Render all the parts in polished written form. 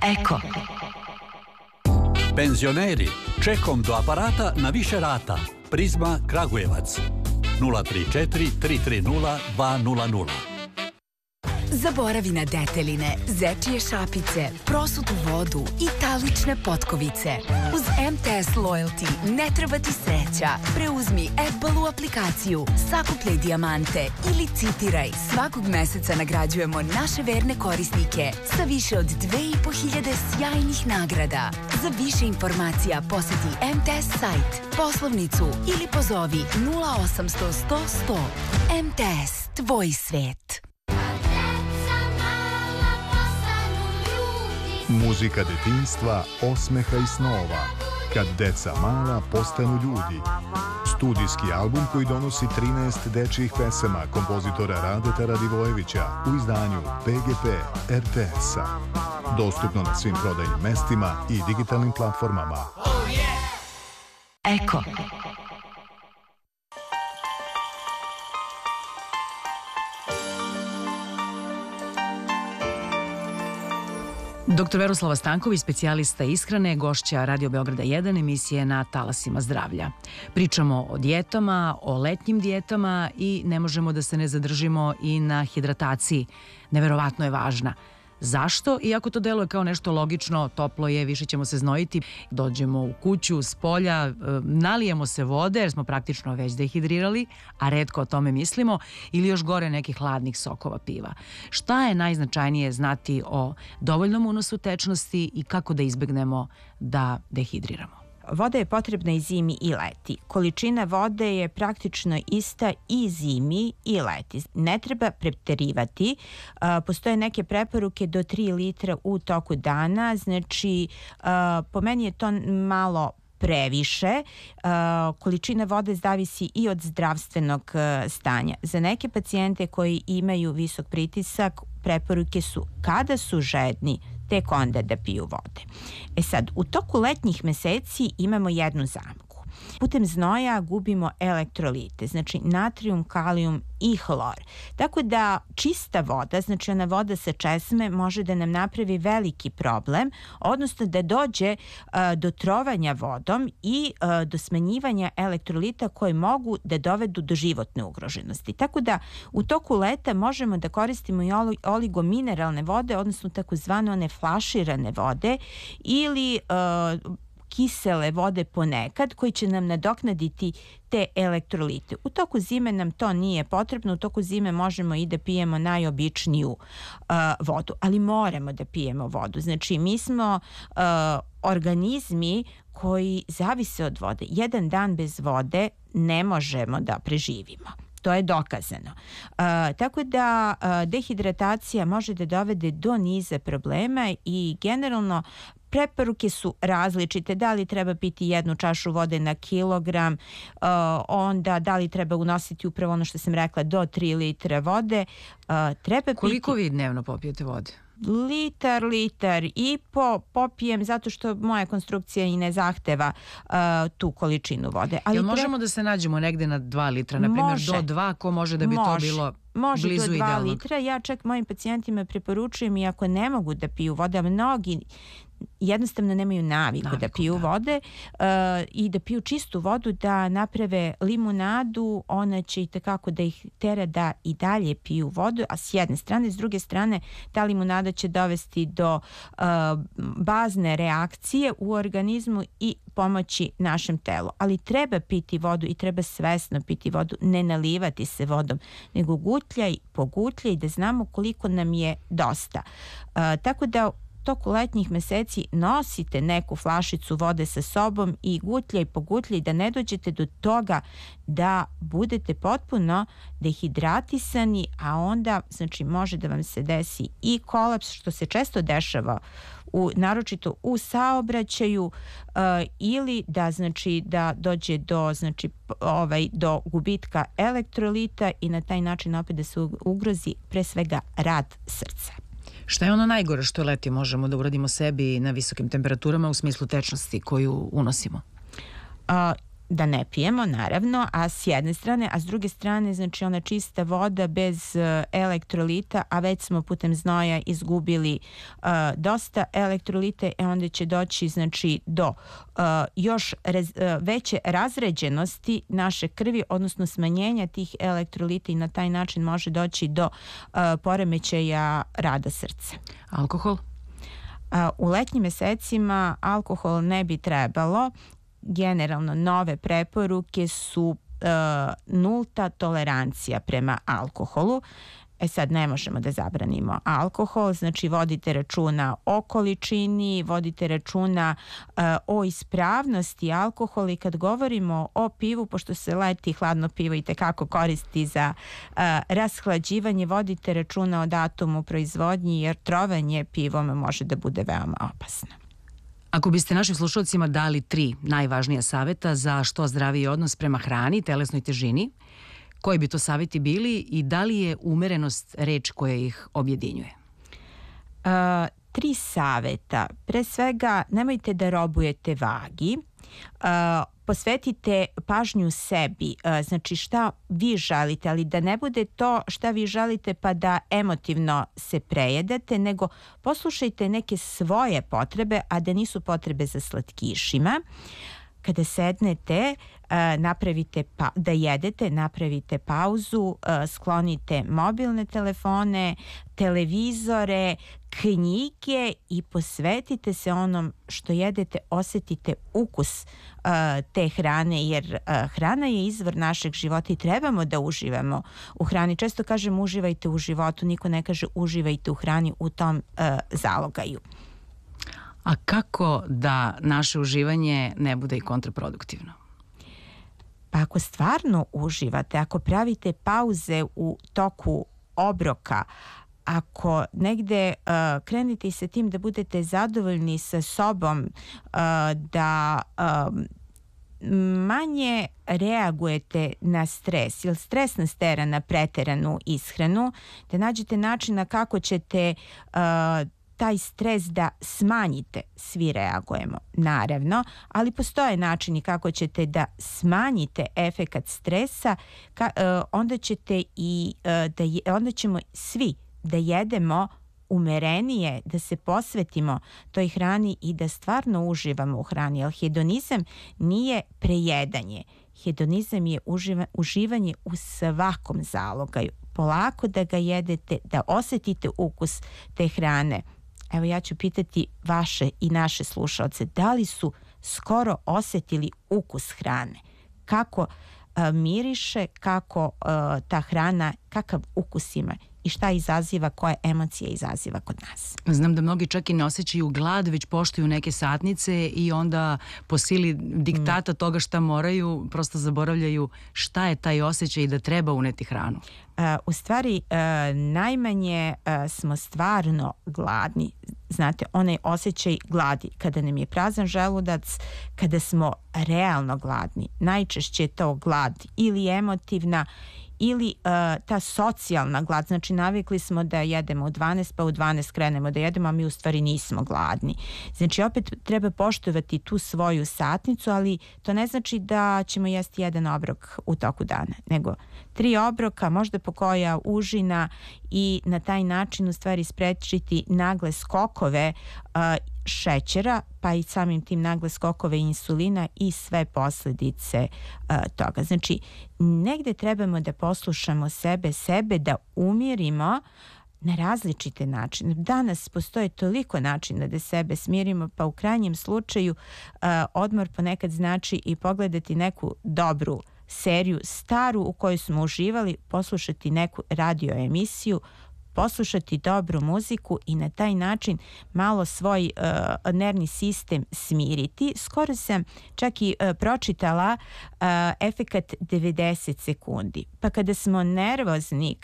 Eko. Penzioneri, čekom do aparata na više rata. Prizma Kragujevac 034 330 200. Zaboravi na deteline, zečije šapice, prosutu vodu i talične potkovice. Uz MTS Loyalty ne treba ti sreća. Preuzmi AdBaloo aplikaciju, sakupljaj dijamante ili citiraj. Svakog meseca nagrađujemo naše verne korisnike sa više od 2500 sjajnih nagrada. Za više informacija poseti MTS sajt, poslovnicu ili pozovi 0800 100 100. MTS, tvoj svet. Muzika detinjstva, osmeha i snova. Kad deca mala postanu ljudi. Studijski album koji donosi 13 dečjih pesama kompozitora Radeta Radivojevića u izdanju PGP RTS-a. Dostupno na svim prodajnim mestima i digitalnim platformama. Eko. Dr. Veroslava Stanković, specijalista ishrane, gošća Radio Beograda 1, emisije Na talasima zdravlja. Pričamo o dijetama, o letnjim dijetama i ne možemo da se ne zadržimo i na hidrataciji. Neverovatno je važna. Zašto? Iako to deluje kao nešto logično, toplo je, više ćemo se znojiti, dođemo u kuću, s polja, nalijemo se vode jer smo praktično već dehidrirali, a retko o tome mislimo, ili još gore nekih hladnih sokova piva. Šta je najznačajnije znati o dovoljnom unosu tečnosti i kako da izbegnemo da dehidriramo? Voda je potrebna i zimi i leti. Količina vode je praktično ista i zimi i leti. Ne treba preterivati. Postoje neke preporuke do 3 litra u toku dana. Znači, po meni je to malo previše. Količina vode zavisi i od zdravstvenog stanja. Za neke pacijente koji imaju visok pritisak, preporuke su kada su žedni, tek onda da piju vode. E sad, u toku letnjih meseci imamo jednu zamku. Putem znoja gubimo elektrolite, znači natrijum, kalijum i hlor. Tako da čista voda, znači ona voda sa česme, može da nam napravi veliki problem, odnosno da dođe do trovanja vodom i do smanjivanja elektrolita koji mogu da dovedu do životne ugroženosti. Tako da u toku leta možemo da koristimo i oligomineralne vode, odnosno takozvane one flaširane vode ili kisele vode ponekad koji će nam nadoknaditi te elektrolite. U toku zime nam to nije potrebno, u toku zime možemo i da pijemo najobičniju vodu, ali moramo da pijemo vodu. Znači mi smo organizmi koji zavise od vode. Jedan dan bez vode ne možemo da preživimo. To je dokazano. Tako da dehidratacija može da dovede do niza problema i generalno preporuke su različite. Da li treba piti 1 čašu vode na kilogram, onda da li treba unositi upravo ono što sam rekla do 3 litra vode. Koliko vi dnevno popijete vode? Litar i popijem zato što moja konstrukcija i ne zahteva tu količinu vode. Ali možemo da se nađemo negde na 2 litra, na primjer do 2, ko može da bi to bilo blizu idealnog? Može do 2 litra. Ja čak mojim pacijentima preporučujem, i ako ne mogu da piju vode, a mnogi jednostavno nemaju naviku da piju vode i da piju čistu vodu, da naprave limunadu, ona će i takako da ih tera da i dalje piju vodu, a s jedne strane, s druge strane ta limunada će dovesti do bazne reakcije u organizmu i pomoći našem telu. Ali treba piti vodu i treba svesno piti vodu, ne nalivati se vodom, nego pogutljaj da znamo koliko nam je dosta. Tako da toku letnjih meseci nosite neku flašicu vode sa sobom i pogutljaj da ne dođete do toga da budete potpuno dehidratisani, a onda znači može da vam se desi i kolaps, što se često dešava naročito u saobraćaju, ili da znači da dođe do gubitka elektrolita i na taj način opet da se ugrozi pre svega rad srca. Šta je ono najgore što leti možemo da uradimo sebi na visokim temperaturama u smislu tečnosti koju unosimo? da ne pijemo, naravno, a s jedne strane, a s druge strane, znači ona čista voda bez elektrolita, a već smo putem znoja izgubili dosta elektrolite, onda će doći, znači, do još veće razređenosti naše krvi, odnosno smanjenja tih elektrolita, i na taj način može doći do poremećaja rada srca. Alkohol? U letnjim mesecima alkohol ne bi trebalo. Generalno nove preporuke su nulta tolerancija prema alkoholu. Sad ne možemo da zabranimo alkohol, znači vodite računa o količini, vodite računa o ispravnosti alkohola, i kad govorimo o pivu, pošto se leti hladno pivo i tekako koristi za rashlađivanje, vodite računa o datumu proizvodnji, jer trovanje pivom može da bude veoma opasno. Ako biste našim slušalcima dali 3 najvažnija saveta za što zdraviji odnos prema hrani, telesnoj težini, koji bi to saveti bili i da li je umerenost reč koja ih objedinjuje? 3 saveta. Pre svega, nemojte da robujete vagi. Posvetite pažnju sebi, znači šta vi želite, ali da ne bude to šta vi želite pa da emotivno se prejedete, nego poslušajte neke svoje potrebe, a da nisu potrebe za slatkišima. Kada sednete, da jedete, napravite pauzu, sklonite mobilne telefone, televizore, knjige i posvetite se onom što jedete, osjetite ukus te hrane, jer hrana je izvor našeg života i trebamo da uživamo u hrani. Često kažem uživajte u životu, niko ne kaže uživajte u hrani u tom zalogaju. A kako da naše uživanje ne bude i kontraproduktivno? Pa ako stvarno uživate, ako pravite pauze u toku obroka, ako negde krenete sa tim da budete zadovoljni sa sobom, da manje reagujete na stres, jer stres nas tera na preteranu ishranu, da nađete načina kako ćete taj stres da smanjite. Svi reagujemo, naravno, ali postoje načini kako ćete da smanjite efekat stresa, onda ćete onda ćemo svi da jedemo umerenije, da se posvetimo toj hrani i da stvarno uživamo u hrani, jer hedonizam nije prejedanje. Hedonizam je uživanje u svakom zalogaju. Polako da ga jedete, da osjetite ukus te hrane. Evo, ja ću pitati vaše i naše slušalce, da li su skoro osjetili ukus hrane? Kako miriše, kako ta hrana, kakav ukus ima i šta izaziva, koje emocije izaziva kod nas? Znam da mnogi čak i ne osjećaju glad, već poštuju neke satnice i onda po sili diktata toga šta moraju, prosto zaboravljaju šta je taj osjećaj da treba uneti hranu. U stvari, najmanje smo stvarno gladni. Znate, onaj osjećaj gladi, kada nam je prazan želudac, kada smo realno gladni. Najčešće je to glad ili emotivna ili ta socijalna glad, znači navikli smo da jedemo u 12, pa u 12 krenemo da jedemo, a mi u stvari nismo gladni. Znači opet treba poštovati tu svoju satnicu, ali to ne znači da ćemo jesti jedan obrok u toku dana, nego 3 obroka, možda po koja užina, i na taj način u stvari sprečiti nagle skokove šećera, pa i samim tim nagle skokove insulina i sve posljedice toga. Znači, negde trebamo da poslušamo sebe da umirimo na različite načine. Danas postoje toliko načina da sebe smirimo, pa u krajnjem slučaju odmor ponekad znači i pogledati neku dobru seriju, staru u kojoj smo uživali, poslušati neku radio emisiju, poslušati dobru muziku i na taj način malo svoj nervni sistem smiriti. Skoro sam čak i pročitala efekat 90 sekundi. Pa kada smo nervozni,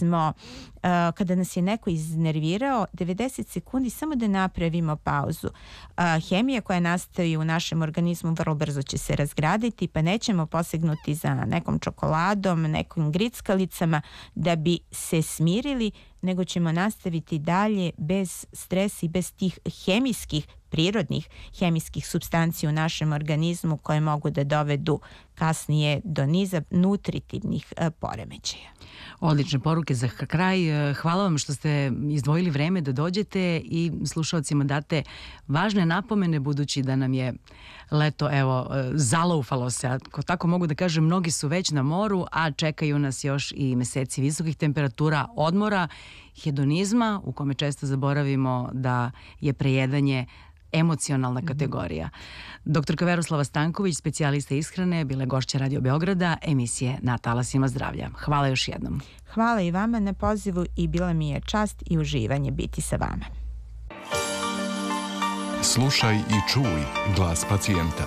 kada nas je neko iznervirao, 90 sekundi samo da napravimo pauzu. Hemija koja nastaje u našem organizmu vrlo brzo će se razgraditi, pa nećemo posegnuti za nekom čokoladom, nekim grickalicama da bi se smirili, nego ćemo nastaviti dalje bez stresa i bez tih hemijskih prirodnih hemijskih supstanci u našem organizmu koje mogu da dovedu kasnije do niza nutritivnih poremećaja. Odlične poruke za kraj. Hvala vam što ste izdvojili vreme da dođete i slušalcima date važne napomene, budući da nam je leto, evo, zalaufalo se, ako tako mogu da kažem, mnogi su već na moru, a čekaju nas još i meseci visokih temperatura, odmora, hedonizma, u kome često zaboravimo da je prejedanje emocionalna kategorija. Doktorka Veroslava Stanković, specijalista ishrane, bila je gošća Radio Beograda, emisije Na talasima zdravlja. Hvala još jednom. Hvala i vama na pozivu i bila mi je čast i uživanje biti sa vama. Slušaj i čuj glas pacijenta.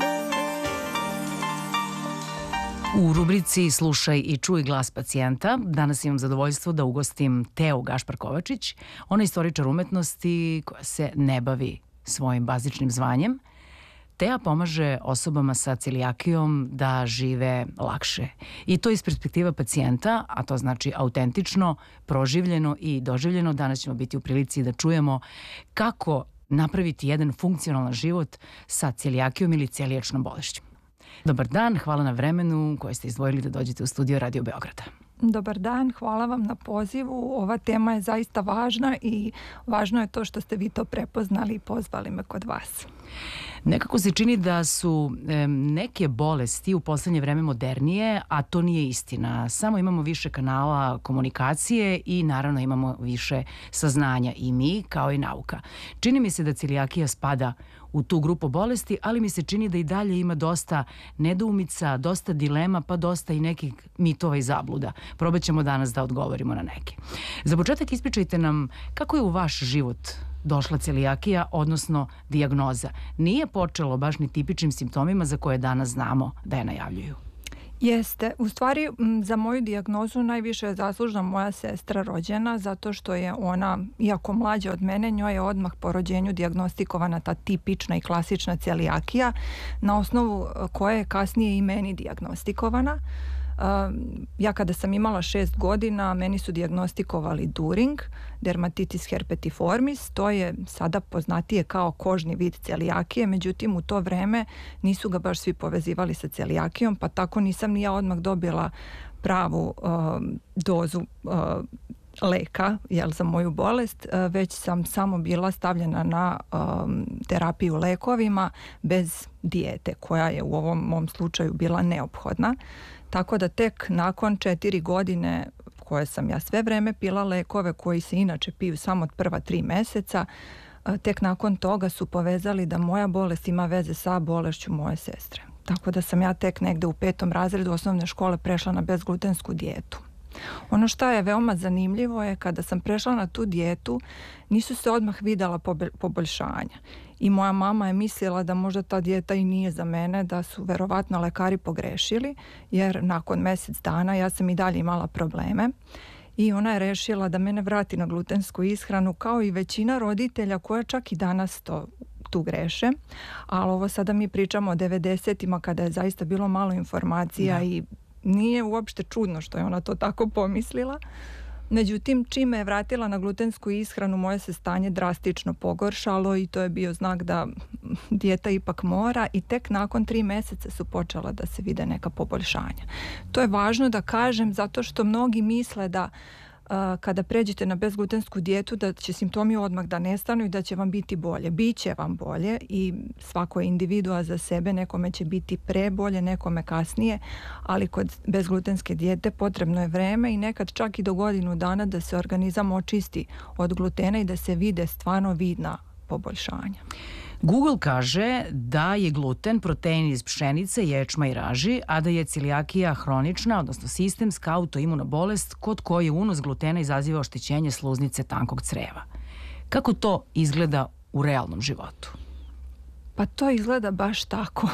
U rubrici Slušaj i čuj glas pacijenta danas imam zadovoljstvo da ugostim Teu Gašpar-Kovačić. Ona je istoričar umetnosti koja se ne bavi svojim bazičnim zvanjem. Teja pomaže osobama sa celijakijom da žive lakše. I to iz perspektiva pacijenta, a to znači autentično, proživljeno i doživljeno. Danas ćemo biti u prilici da čujemo kako napraviti jedan funkcionalan život sa celijakijom ili celijačnom bolešću. Dobar dan, hvala na vremenu koje ste izdvojili da dođete u studio Radio Beograda. Dobar dan, hvala vam na pozivu. Ova tema je zaista važna i važno je to što ste vi to prepoznali i pozvali me kod vas. Nekako se čini da su neke bolesti u poslednje vreme modernije, a to nije istina. Samo imamo više kanala komunikacije i naravno imamo više saznanja i mi kao i nauka. Čini mi se da celijakija spada u tu grupu bolesti, ali mi se čini da i dalje ima dosta nedoumica, dosta dilema, pa dosta i nekih mitova i zabluda. Probat ćemo danas da odgovorimo na neke. Za početak ispričajte nam kako je u vaš život došla celijakija, odnosno dijagnoza. Nije počelo baš ni tipičnim simptomima za koje danas znamo da je najavljuju. Jeste. U stvari, za moju dijagnozu najviše je zaslužna moja sestra rođena, zato što je ona, iako mlađa od mene, njoj je odmah po rođenju dijagnostikovana ta tipična i klasična celijakija, na osnovu koje je kasnije i meni dijagnostikovana. Ja kada sam imala 6 godina, meni su dijagnostikovali During, dermatitis herpetiformis, to je sada poznatije kao kožni vid celijakije, međutim u to vreme nisu ga baš svi povezivali sa celijakijom, pa tako nisam ni ja odmah dobila pravu dozu leka za moju bolest, već sam samo bila stavljena na terapiju lekovima bez dijete, koja je u ovom mom slučaju bila neophodna. Tako da tek nakon 4 godine koje sam ja sve vreme pila lekove koji se inače piju samo od prva 3 meseca, tek nakon toga su povezali da moja bolest ima veze sa bolešću moje sestre. Tako da sam ja tek negde u 5. razredu osnovne škole prešla na bezglutensku dijetu. Ono što je veoma zanimljivo je kada sam prešla na tu dijetu, nisu se odmah videla poboljšanja. I moja mama je mislila da možda ta dijeta i nije za mene, da su verovatno lekari pogrešili, jer nakon mjesec dana ja sam i dalje imala probleme. I ona je rešila da mene vrati na glutensku ishranu, kao i većina roditelja koja čak i danas tu greše. Ali ovo sada mi pričamo o 90-ima kada je zaista bilo malo informacija i nije uopšte čudno što je ona to tako pomislila. Međutim, čim me je vratila na glutensku ishranu, moje se stanje drastično pogoršalo i to je bio znak da dijeta ipak mora, i tek nakon 3 meseca su počela da se vide neka poboljšanja. To je važno da kažem zato što mnogi misle da kada pređete na bezglutensku dijetu da će simptomi odmah da nestanu i da će vam biti bolje. Biće vam bolje i svako je individua za sebe, nekome će biti pre bolje, nekome kasnije, ali kod bezglutenske dijete potrebno je vreme i nekad čak i do godinu dana da se organizam očisti od glutena i da se vide stvarno vidna poboljšanja. Google kaže da je gluten protein iz pšenice, ječma i raži, a da je celijakija hronična, odnosno sistemska autoimuna bolest kod koje unos glutena izaziva oštećenje sluznice tankog creva. Kako to izgleda u realnom životu? Pa to izgleda baš tako.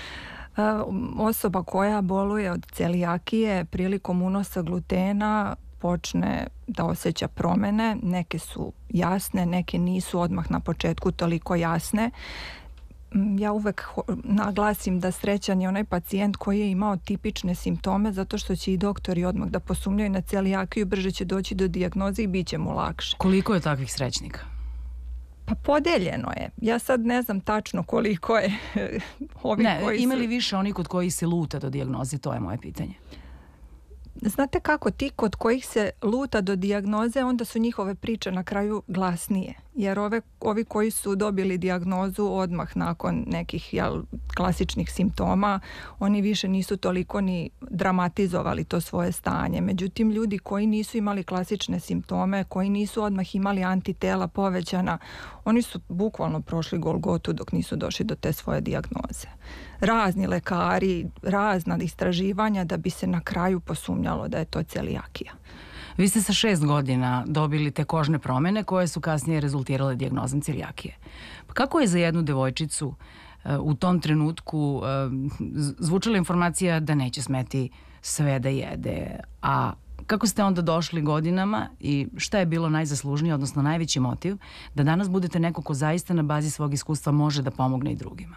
Osoba koja boluje od celijakije prilikom unosa glutena počne da osjeća promene, neke su jasne, neke nisu odmah na početku toliko jasne. Ja uvek naglasim da srećan je onaj pacijent koji je imao tipične simptome, zato što će i doktori odmah da posumnjaju na celijakiju, brže će doći do dijagnoze i bit će mu lakše. Koliko je takvih srećnika? Pa podeljeno je. Ja sad ne znam tačno koliko je ovi koji su... Ima li više oni kod kojih se luta do dijagnoze? To je moje pitanje. Znate kako, ti kod kojih se luta do dijagnoze, onda su njihove priče na kraju glasnije. Jer ovi koji su dobili dijagnozu odmah nakon nekih klasičnih simptoma, oni više nisu toliko ni dramatizovali to svoje stanje. Međutim, ljudi koji nisu imali klasične simptome, koji nisu odmah imali antitela povećana, oni su bukvalno prošli Golgotu dok nisu došli do te svoje dijagnoze. Razni lekari, razna istraživanja da bi se na kraju posumnjalo da je to celijakija. Vi ste sa 6 godina dobili te kožne promjene koje su kasnije rezultirale dijagnozom celijakije. Kako je za jednu devojčicu u tom trenutku zvučala informacija da neće smeti sve da jede, a kako ste onda došli godinama i šta je bilo najzaslužnije, odnosno najveći motiv da danas budete neko ko zaista na bazi svog iskustva može da pomogne i drugima?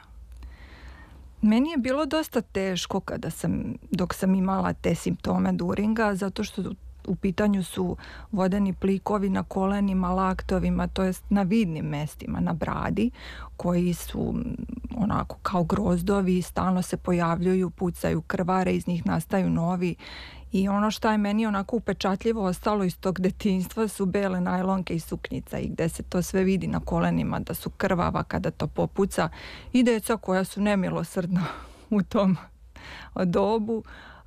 Meni je bilo dosta teško dok sam imala te simptome Duringa, zato što u pitanju su vodeni plikovi na kolenima, laktovima, to jest na vidnim mestima, na bradi, koji su onako kao grozdovi, stalno se pojavljuju, pucaju, krvare, iz njih nastaju novi. I ono što je meni onako upečatljivo ostalo iz tog detinjstva su bele najlonke i suknjica i gde se to sve vidi na kolenima da su krvava kada to popuca i deca koja su nemilosrdna u tom dobu.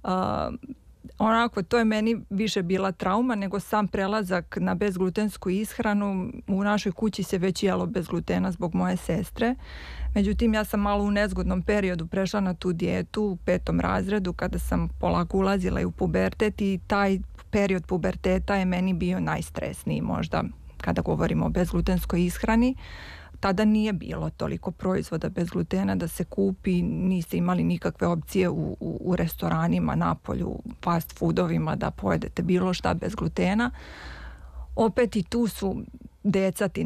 Onako, to je meni više bila trauma nego sam prelazak na bezglutensku ishranu. U našoj kući se već jelo bez glutena zbog moje sestre. Međutim, ja sam malo u nezgodnom periodu prešla na tu dijetu u 5. razredu kada sam polako ulazila i u pubertet i taj period puberteta je meni bio najstresniji možda kada govorimo o bezglutenskoj ishrani. Tada nije bilo toliko proizvoda bez glutena da se kupi, niste imali nikakve opcije u restoranima, napolju, fast foodovima da pojedete bilo šta bez glutena. Opet i tu su deca, ti